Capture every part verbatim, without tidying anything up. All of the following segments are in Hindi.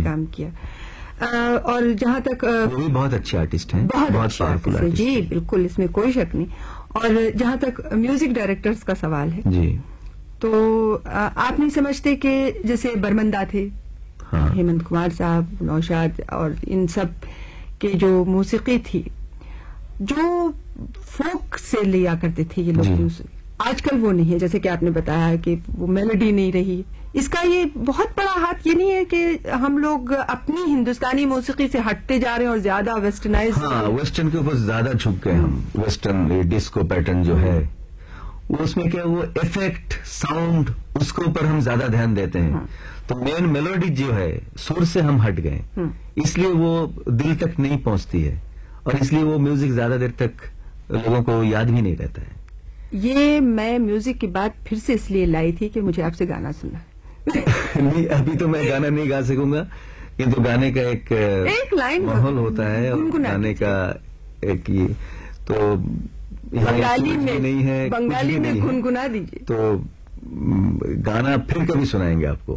काम किया। आ, और जहाँ तक वो भी बहुत अच्छे आर्टिस्ट हैं, बहुत, बहुत अच्छे पावरफुल आर्टिस्ट आर्टिस्ट जी, हैं। बिल्कुल, इसमें कोई शक नहीं। और जहाँ तक म्यूजिक डायरेक्टर्स का सवाल है जी, तो आ, आप नहीं समझते कि जैसे बर्मंदा थे, हाँ, हेमंत कुमार साहब, नौशाद और इन सब के जो मौसीकी थी, जो फोक से लिया करते थे ये लोग, जी। आजकल वो नहीं है। जैसे कि आपने बताया कि वो मेलोडी नहीं रही, इसका ये बहुत बड़ा हाथ ये नहीं है कि हम लोग अपनी हिंदुस्तानी मौसीकी से हटते जा रहे हैं और ज्यादा वेस्टर्नाइज। हाँ, वेस्टर्न के ऊपर ज्यादा झुक गए हम। वेस्टर्न डिस्को पैटर्न जो है वो, उसमें क्या, वो इफेक्ट, साउंड, उसके ऊपर हम ज्यादा ध्यान देते हैं। हाँ। तो मेन मेलोडी जो है, सुर से हम हट गए, इसलिए वो दिल तक नहीं पहुंचती है और इसलिए वो म्यूजिक ज्यादा देर तक लोगों को याद भी नहीं रहता है। ये मैं म्यूजिक की बात फिर से इसलिए लाई थी कि मुझे आपसे गाना सुनना है। नहीं, अभी तो मैं गाना नहीं गा सकूंगा, किंतु तो गाने का एक, एक लाइन माहौल होता है और गाने का एक ये, तो बंगाली में नहीं है, बंगाली में गुनगुना दीजिए तो गाना फिर कभी सुनाएंगे आपको।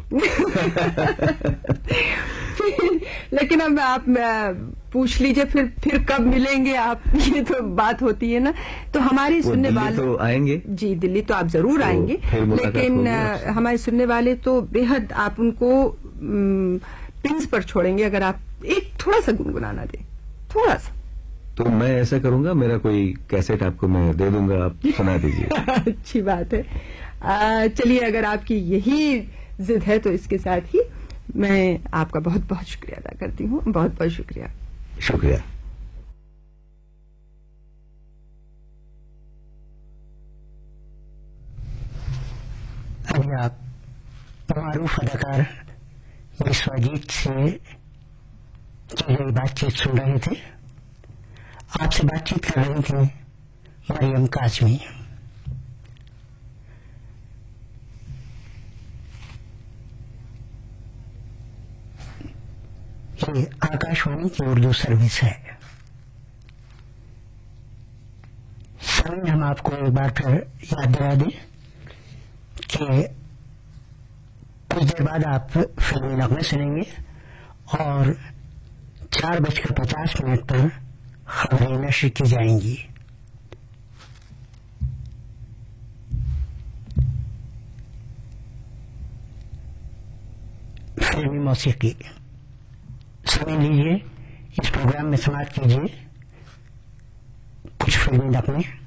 लेकिन अब आप पूछ लीजिए फिर फिर कब मिलेंगे आप, ये तो बात होती है ना। तो हमारी सुनने वाले तो आएंगे जी, दिल्ली तो आप जरूर तो आएंगे, लेकिन हमारे सुनने वाले तो बेहद आप उनको पिंस पर छोड़ेंगे अगर आप एक थोड़ा सा गुनगुनाना दें, थोड़ा सा। तो मैं ऐसा करूंगा, मेरा कोई कैसेट आपको मैं दे दूंगा, आप सुना दीजिए। अच्छी बात है। चलिए, अगर आपकी यही जिद है तो इसके साथ ही मैं आपका बहुत बहुत शुक्रिया अदा करती हूँ। बहुत बहुत शुक्रिया। शुक्रिया। अभी आप मारूफ अदाकार विश्वजीत से की गई बातचीत सुन रहे थे। आपसे बातचीत कर रही थी मरियम काज़मी। ये आकाशवाणी की उर्दू सर्विस है। सभी हम आपको एक बार फिर याद दिला दें कि कुछ देर बाद आप फिल्मी नगमे सुनेंगे और चार बजकर पचास मिनट पर खबरें नशर की जाएंगी। फिल्मी मौसीकी समझ लीजिए, इस प्रोग्राम में समाप्त कीजिए कुछ फिल्मी नगमे।